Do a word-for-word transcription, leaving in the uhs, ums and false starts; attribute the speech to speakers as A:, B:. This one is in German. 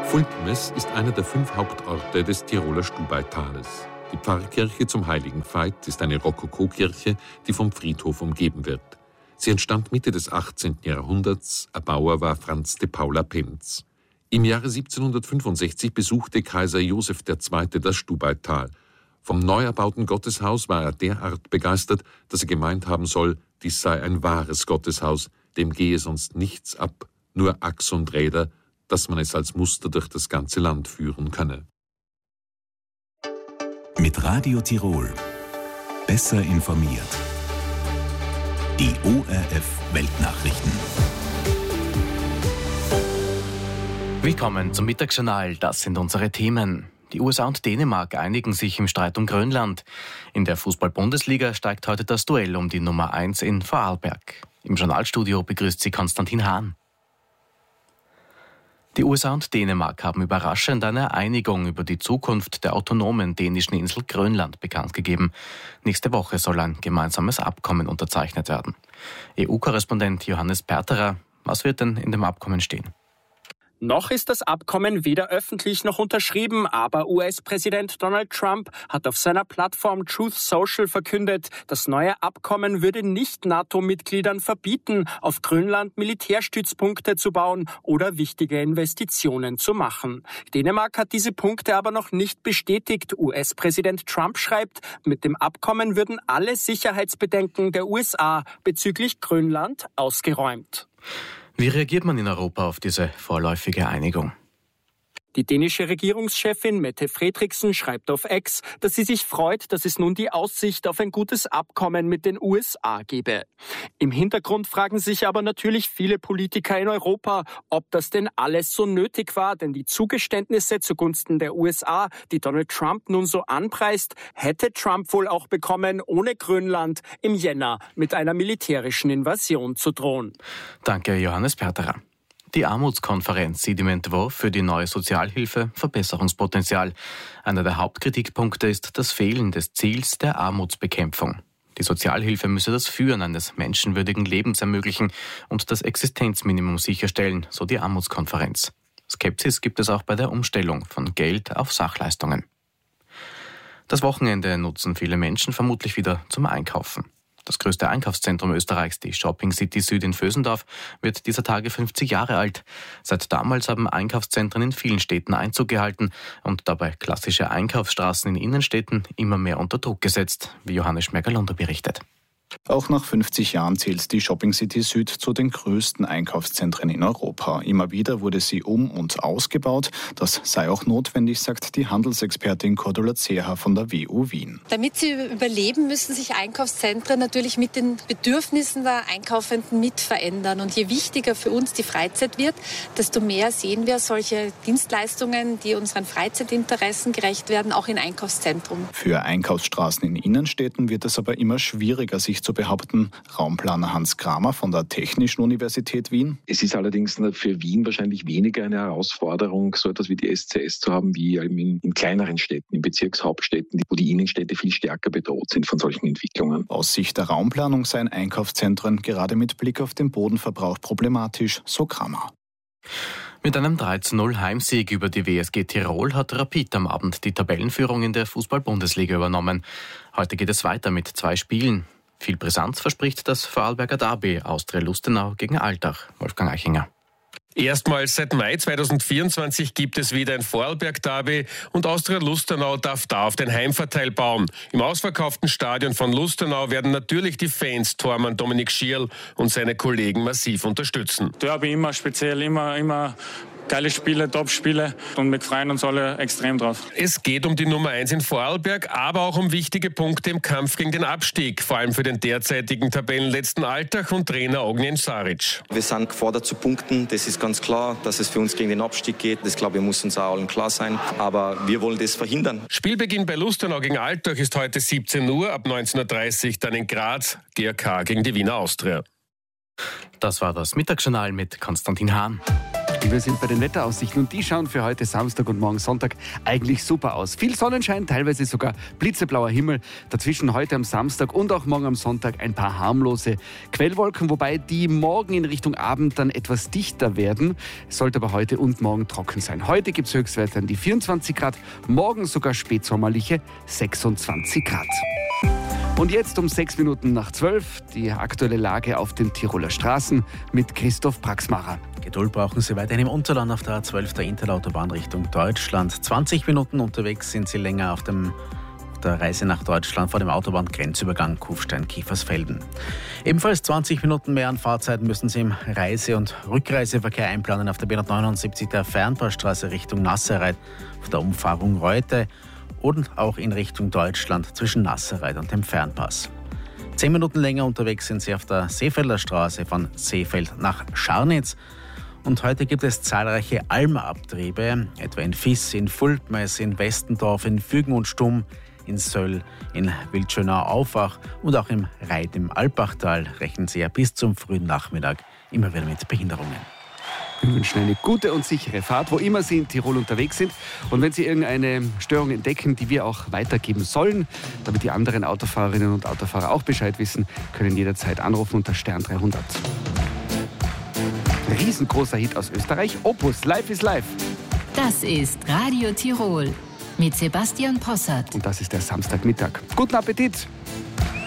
A: Fultmes ist einer der fünf Hauptorte des Tiroler Stubaitales. Die Pfarrkirche zum Heiligen Veit ist eine Rokokokirche, die vom Friedhof umgeben wird. Sie entstand Mitte des achtzehnten Jahrhunderts, Erbauer war Franz de Paula Penz. Im Jahre siebzehnhundertfünfundsechzig besuchte Kaiser Joseph der Zweite das Stubaital. Vom neu erbauten Gotteshaus war er derart begeistert, dass er gemeint haben soll, dies sei ein wahres Gotteshaus, dem gehe sonst nichts ab, nur Achs und Räder, dass man es als Muster durch das ganze Land führen könne.
B: Mit Radio Tirol. Besser informiert. Die O R F Weltnachrichten.
C: Willkommen zum Mittagsjournal. Das sind unsere Themen. Die U S A und Dänemark einigen sich im Streit um Grönland. In der Fußball-Bundesliga steigt heute das Duell um die Nummer eins in Vorarlberg. Im Journalstudio begrüßt sie Konstantin Hahn. Die U S A und Dänemark haben überraschend eine Einigung über die Zukunft der autonomen dänischen Insel Grönland bekannt gegeben. Nächste Woche soll ein gemeinsames Abkommen unterzeichnet werden. E U-Korrespondent Johannes Perterer, was wird denn in dem Abkommen stehen?
D: Noch ist das Abkommen weder öffentlich noch unterschrieben, aber U S-Präsident Donald Trump hat auf seiner Plattform Truth Social verkündet, das neue Abkommen würde Nicht-NATO-Mitgliedern verbieten, auf Grönland Militärstützpunkte zu bauen oder wichtige Investitionen zu machen. Dänemark hat diese Punkte aber noch nicht bestätigt. U S-Präsident Trump schreibt, mit dem Abkommen würden alle Sicherheitsbedenken der U S A bezüglich Grönland ausgeräumt.
C: Wie reagiert man in Europa auf diese vorläufige Einigung?
D: Die dänische Regierungschefin Mette Frederiksen schreibt auf X, dass sie sich freut, dass es nun die Aussicht auf ein gutes Abkommen mit den U S A gebe. Im Hintergrund fragen sich aber natürlich viele Politiker in Europa, ob das denn alles so nötig war, denn die Zugeständnisse zugunsten der U S A, die Donald Trump nun so anpreist, hätte Trump wohl auch bekommen, ohne Grönland im Jänner mit einer militärischen Invasion zu drohen.
C: Danke, Johannes Perterer. Die Armutskonferenz sieht im Entwurf für die neue Sozialhilfe Verbesserungspotenzial. Einer der Hauptkritikpunkte ist das Fehlen des Ziels der Armutsbekämpfung. Die Sozialhilfe müsse das Führen eines menschenwürdigen Lebens ermöglichen und das Existenzminimum sicherstellen, so die Armutskonferenz. Skepsis gibt es auch bei der Umstellung von Geld auf Sachleistungen. Das Wochenende nutzen viele Menschen vermutlich wieder zum Einkaufen. Das größte Einkaufszentrum Österreichs, die Shopping City Süd in Vösendorf, wird dieser Tage fünfzig Jahre alt. Seit damals haben Einkaufszentren in vielen Städten Einzug gehalten und dabei klassische Einkaufsstraßen in Innenstädten immer mehr unter Druck gesetzt, wie Johannes Schmergalunder berichtet.
E: Auch nach fünfzig Jahren zählt die Shopping City Süd zu den größten Einkaufszentren in Europa. Immer wieder wurde sie um- und ausgebaut. Das sei auch notwendig, sagt die Handelsexpertin Cordula Zeher von der W U Wien.
F: Damit sie überleben, müssen sich Einkaufszentren natürlich mit den Bedürfnissen der Einkaufenden mit verändern. Und je wichtiger für uns die Freizeit wird, desto mehr sehen wir solche Dienstleistungen, die unseren Freizeitinteressen gerecht werden, auch in Einkaufszentren.
E: Für Einkaufsstraßen in Innenstädten wird es aber immer schwieriger, sich zu behaupten. Raumplaner Hans Kramer von der Technischen Universität Wien.
G: Es ist allerdings für Wien wahrscheinlich weniger eine Herausforderung, so etwas wie die S C S zu haben, wie in, in kleineren Städten, in Bezirkshauptstädten, wo die Innenstädte viel stärker bedroht sind von solchen Entwicklungen.
E: Aus Sicht der Raumplanung seien Einkaufszentren gerade mit Blick auf den Bodenverbrauch problematisch, so Kramer.
C: Mit einem drei zu null Heimsieg über die W S G Tirol hat Rapid am Abend die Tabellenführung in der Fußball-Bundesliga übernommen. Heute geht es weiter mit zwei Spielen. Viel Brisanz verspricht das Vorarlberger Derby Austria Lustenau gegen Altach. Wolfgang Eichinger.
H: Erstmals seit Mai zweitausendvierundzwanzig gibt es wieder ein Vorarlberg-Derby und Austria Lustenau darf da auf den Heimvorteil bauen. Im ausverkauften Stadion von Lustenau werden natürlich die Fans Tormann Dominik Schierl und seine Kollegen massiv unterstützen.
I: Derby immer speziell, immer, immer geile Spiele, Top-Spiele und wir freuen uns alle extrem drauf.
H: Es geht um die Nummer eins in Vorarlberg, aber auch um wichtige Punkte im Kampf gegen den Abstieg, vor allem für den derzeitigen Tabellenletzten Altach und Trainer Ognjen Saric.
J: Wir sind gefordert zu punkten, das ist ganz klar, dass es für uns gegen den Abstieg geht. Das, glaube ich, muss uns auch allen klar sein, aber wir wollen das verhindern.
H: Spielbeginn bei Lustenau gegen Altach ist heute siebzehn Uhr, ab neunzehn Uhr dreißig dann in Graz, G A K gegen die Wiener Austria.
C: Das war das Mittagsjournal mit Konstantin Hahn.
K: Wir sind bei den Wetteraussichten und die schauen für heute Samstag und morgen Sonntag eigentlich super aus. Viel Sonnenschein, teilweise sogar blitzeblauer Himmel. Dazwischen heute am Samstag und auch morgen am Sonntag ein paar harmlose Quellwolken, wobei die morgen in Richtung Abend dann etwas dichter werden. Es sollte aber heute und morgen trocken sein. Heute gibt es Höchstwerte an die vierundzwanzig Grad, morgen sogar spätsommerliche sechsundzwanzig Grad. Und jetzt um sechs Minuten nach zwölf die aktuelle Lage auf den Tiroler Straßen mit Christoph Praxmacher.
L: Geduld brauchen Sie weiterhin im Unterland auf der A zwölf der Interautobahn Richtung Deutschland. zwanzig Minuten unterwegs sind Sie länger auf, dem, auf der Reise nach Deutschland vor dem Autobahngrenzübergang Kufstein-Kiefersfelden. Ebenfalls zwanzig Minuten mehr an Fahrzeit müssen Sie im Reise- und Rückreiseverkehr einplanen auf der B hundertneunundsiebzig der Fernpassstraße Richtung Nasserreit, auf der Umfahrung Reute und auch in Richtung Deutschland zwischen Nasserreit und dem Fernpass. Zehn Minuten länger unterwegs sind Sie auf der Seefelder Straße von Seefeld nach Scharnitz. Und heute gibt es zahlreiche Almabtriebe, etwa in Viss, in Fultmeiß, in Westendorf, in Fügen und Stumm, in Söll, in Wildschönau-Aufach und auch im Reit im Alpachtal rechnen Sie ja bis zum frühen Nachmittag immer wieder mit Behinderungen.
K: Wir wünschen eine gute und sichere Fahrt, wo immer Sie in Tirol unterwegs sind. Und wenn Sie irgendeine Störung entdecken, die wir auch weitergeben sollen, damit die anderen Autofahrerinnen und Autofahrer auch Bescheid wissen, können jederzeit anrufen unter Stern dreihundert. Riesengroßer Hit aus Österreich, Opus, Life is Life.
M: Das ist Radio Tirol mit Sebastian Possart.
K: Und das ist der Samstagmittag. Guten Appetit!